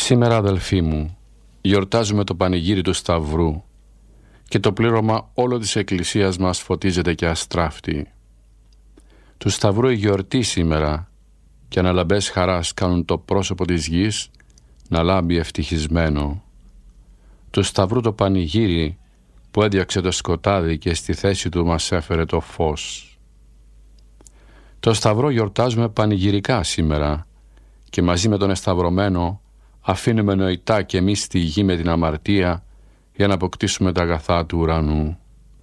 Σήμερα, αδελφοί μου, γιορτάζουμε το πανηγύρι του Σταυρού και το πλήρωμα όλο της Εκκλησίας μας φωτίζεται και αστράφτει. Του Σταυρού η γιορτή σήμερα και αναλαμπές χαράς κάνουν το πρόσωπο της γης να λάμπει ευτυχισμένο. Του Σταυρού το πανηγύρι που έδιωξε το σκοτάδι και στη θέση του μας έφερε το φως. Το Σταυρό γιορτάζουμε πανηγυρικά σήμερα και μαζί με τον εσταυρωμένο αφήνουμε νοητά και εμείς τη γη με την αμαρτία για να αποκτήσουμε τα αγαθά του ουρανού.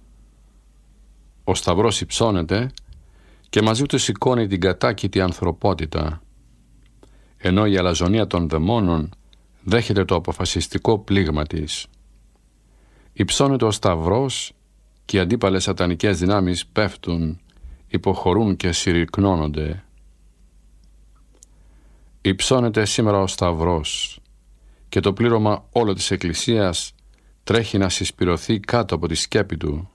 Ο Σταυρός υψώνεται και μαζί του σηκώνει την κατάκητη ανθρωπότητα, ενώ η αλαζονία των δαιμόνων δέχεται το αποφασιστικό πλήγμα της. Υψώνεται ο Σταυρός και οι αντίπαλες σατανικές δυνάμεις πέφτουν, υποχωρούν και συρρυκνώνονται. Υψώνεται σήμερα ο Σταυρός και το πλήρωμα όλο της Εκκλησίας τρέχει να συσπυρωθεί κάτω από τη σκέπη του.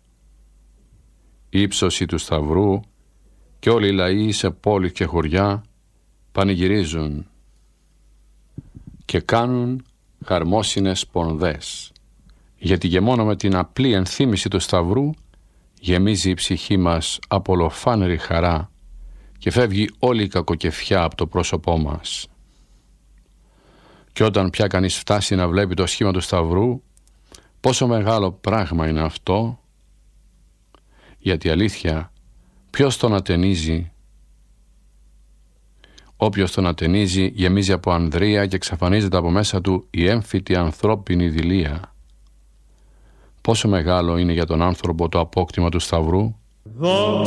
Η ύψωση του Σταυρού και όλοι οι λαοί σε πόλεις και χωριά πανηγυρίζουν και κάνουν χαρμόσυνες πονδές, γιατί και μόνο με την απλή ενθύμηση του Σταυρού γεμίζει η ψυχή μας από ολοφάνερη χαρά και φεύγει όλη η κακοκεφιά από το πρόσωπό μας. Και όταν πια κανείς φτάσει να βλέπει το σχήμα του Σταυρού, πόσο μεγάλο πράγμα είναι αυτό, γιατί αλήθεια ποιος τον ατενίζει? Όποιος τον ατενίζει γεμίζει από ανδρεία και εξαφανίζεται από μέσα του η έμφυτη ανθρώπινη δειλία. Πόσο μεγάλο είναι για τον άνθρωπο το απόκτημα του Σταυρού.